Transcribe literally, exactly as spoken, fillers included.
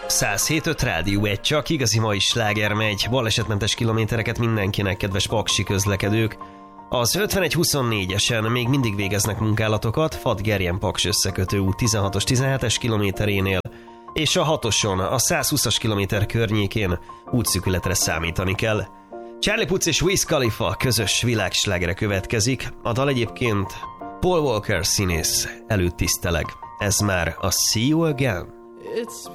száz hét öt Rádió egy, csak igazi mai sláger megy, balesetmentes kilométereket mindenkinek, kedves paksi közlekedők. Az ötvenegy huszonnégyesen még mindig végeznek munkálatokat, Fatt-Gerjen-Paks összekötő út tizenhatos tizenhetes kilométerénél, és a hatoson, a százhúszas kilométer környékén útszűkületre számítani kell. Charlie Puth és Wiz Khalifa közös világslágere következik, a dal egyébként Paul Walker színész előtt tiszteleg. Ez már a See You Again. It's